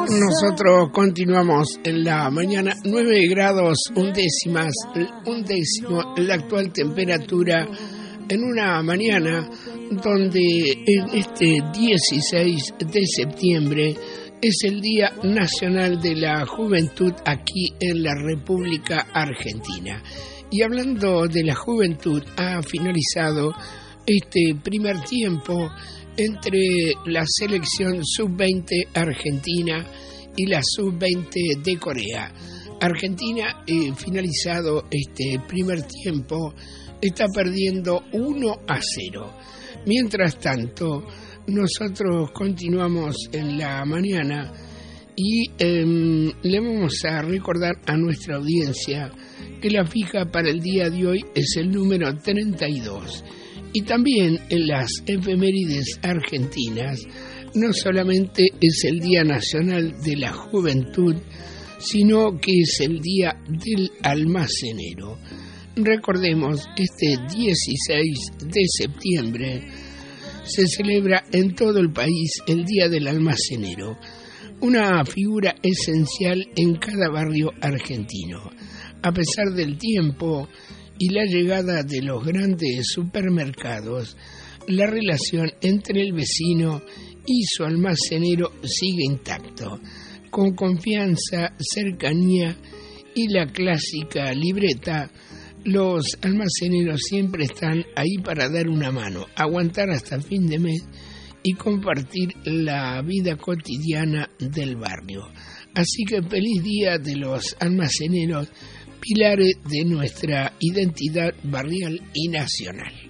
Nosotros continuamos en la mañana, 9 grados undécimas, un décimo la actual temperatura en una mañana donde en este 16 de septiembre es el Día Nacional de la Juventud aquí en la República Argentina. Y hablando de la juventud, ha finalizado este primer tiempo entre la selección sub-20 argentina y la sub-20 de Corea. Argentina, finalizado este primer tiempo, está perdiendo 1-0. Mientras tanto, nosotros continuamos en la mañana y le vamos a recordar a nuestra audiencia que la fija para el día de hoy es el número 32. Y también en las efemérides argentinas no solamente es el Día Nacional de la Juventud, sino que es el Día del Almacenero. Recordemos, este 16 de septiembre se celebra en todo el país el Día del Almacenero, una figura esencial en cada barrio argentino. A pesar del tiempo y la llegada de los grandes supermercados, la relación entre el vecino y su almacenero sigue intacto, con confianza, cercanía y la clásica libreta. Los almaceneros siempre están ahí para dar una mano, aguantar hasta fin de mes y compartir la vida cotidiana del barrio. Así que feliz día de los almaceneros, pilares de nuestra identidad barrial y nacional.